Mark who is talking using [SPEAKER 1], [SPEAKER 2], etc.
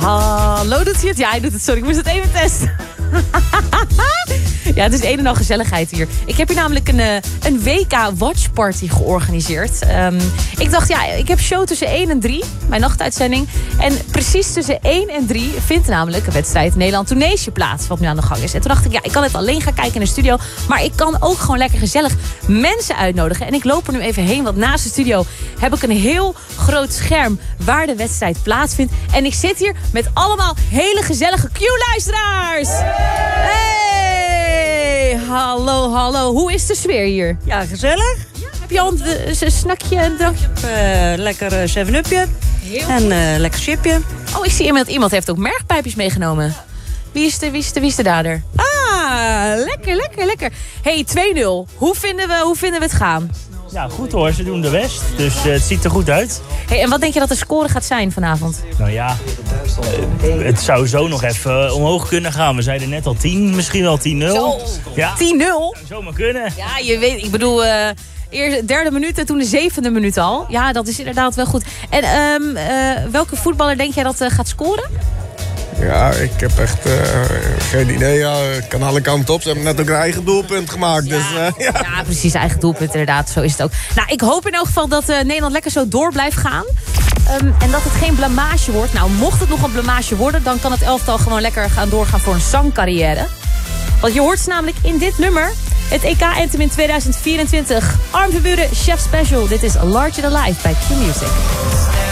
[SPEAKER 1] Hallo, doet hij het? Ja, hij doet het. Sorry, ik moest het even testen. Ja, het is een en al gezelligheid hier. Ik heb hier namelijk een WK Watch Party georganiseerd. Ik dacht, ja, ik heb show tussen 1 en 3, mijn nachtuitzending. En precies tussen 1 en 3 vindt namelijk een wedstrijd Nederland-Tunesië plaats, wat nu aan de gang is. En toen dacht ik, ja, ik kan het alleen gaan kijken in de studio, maar ik kan ook gewoon lekker gezellig mensen uitnodigen. En ik loop er nu even heen, want naast de studio heb ik een heel groot scherm waar de wedstrijd plaatsvindt. En ik zit hier met allemaal hele gezellige Q-luisteraars. Hey! Hallo, hallo. Hoe is de sfeer hier?
[SPEAKER 2] Ja, gezellig.
[SPEAKER 1] Ja, heb je al een snackje, een drankje?
[SPEAKER 2] Lekker 7-upje. En lekker chipje.
[SPEAKER 1] Oh, ik zie iemand heeft ook mergpijpjes meegenomen. Wie is de dader? Ah, lekker. Hey, 2-0. Hoe vinden we het gaan?
[SPEAKER 3] Ja, goed hoor. Ze doen de best. Dus het ziet er goed uit.
[SPEAKER 1] Hey, en wat denk je dat de score gaat zijn vanavond?
[SPEAKER 3] Nou ja, het zou zo nog even omhoog kunnen gaan. We zeiden net al 10, misschien wel 10-0.
[SPEAKER 1] Zo,
[SPEAKER 3] ja.
[SPEAKER 1] 10-0?
[SPEAKER 3] Zou zomaar kunnen.
[SPEAKER 1] Ja, je weet, ik bedoel, eerst de 3e minuut en toen de 7e minuut al. Ja, dat is inderdaad wel goed. En welke voetballer denk jij dat gaat scoren?
[SPEAKER 4] Ja, ik heb echt geen idee. Ja, ik kan alle kanten op. Ze hebben net ook een eigen doelpunt gemaakt.
[SPEAKER 1] Ja,
[SPEAKER 4] dus,
[SPEAKER 1] ja, precies, eigen doelpunt inderdaad. Zo is het ook. Nou, ik hoop in elk geval dat Nederland lekker zo door blijft gaan. En dat het geen blamage wordt. Nou, mocht het nog een blamage worden, dan kan het elftal gewoon lekker doorgaan voor een zangcarrière. Want je hoort ze namelijk in dit nummer. Het EK Anthem in 2024. Armin van Buuren, Chef Special. Dit is Larger Than Life bij Q Music.